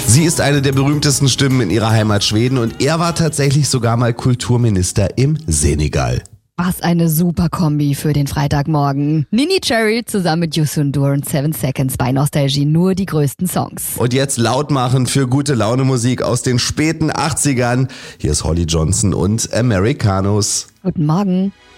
Sie ist eine der berühmtesten Stimmen in ihrer Heimat Schweden und er war tatsächlich sogar mal Kulturminister im Senegal. Was eine super Kombi für den Freitagmorgen. Nini Cherry zusammen mit Youssou N'Dour und 7 Seconds bei Nostalgie, nur die größten Songs. Und jetzt laut machen für gute Laune Musik aus den späten 80ern. Hier ist Holly Johnson und Americanos. Guten Morgen.